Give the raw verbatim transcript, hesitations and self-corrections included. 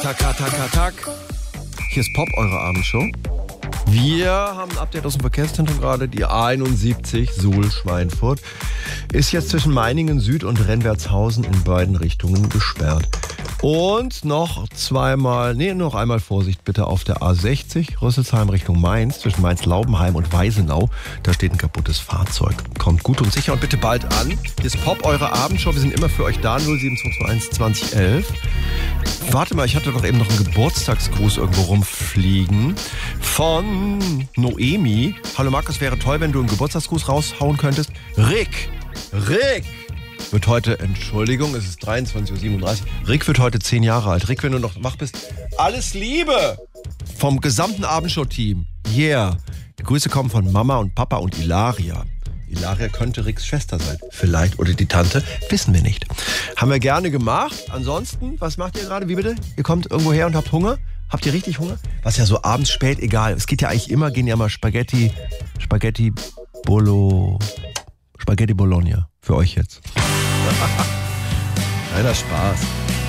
Tak, tak, tak, tak. Hier ist Pop, eure Abendshow. Wir haben ein Update aus dem Verkehrszentrum gerade. Die A einundsiebzig Suhl-Schweinfurt ist jetzt zwischen Meiningen Süd und Renwertshausen in beiden Richtungen gesperrt. Und noch zweimal, nee, noch einmal Vorsicht bitte auf der A sechzig, Rüsselsheim Richtung Mainz, zwischen Mainz-Laubenheim und Weisenau. Da steht ein kaputtes Fahrzeug. Kommt gut und sicher und bitte bald an. Hier ist Pop, eure Abendshow. Wir sind immer für euch da. null sieben zwei zwei eins zwanzig elf. Warte mal, ich hatte doch eben noch einen Geburtstagsgruß irgendwo rumfliegen von Noemi. Hallo Markus, wäre toll, wenn du einen Geburtstagsgruß raushauen könntest. Rick, Rick wird heute, Entschuldigung, es ist dreiundzwanzig Uhr siebenunddreißig. Rick wird heute zehn Jahre alt. Rick, wenn du noch wach bist, alles Liebe vom gesamten Abendshow-Team. Yeah. Die Grüße kommen von Mama und Papa und Ilaria. Ilaria könnte Ricks Schwester sein. Vielleicht. Oder die Tante. Wissen wir nicht. Haben wir gerne gemacht. Ansonsten, was macht ihr gerade? Wie bitte? Ihr kommt irgendwo her und habt Hunger? Habt ihr richtig Hunger? Was ja so abends spät, egal. Es geht ja eigentlich immer, gehen ja mal Spaghetti, Spaghetti Bolo, Spaghetti Bologna. Für euch jetzt. Kleiner Spaß.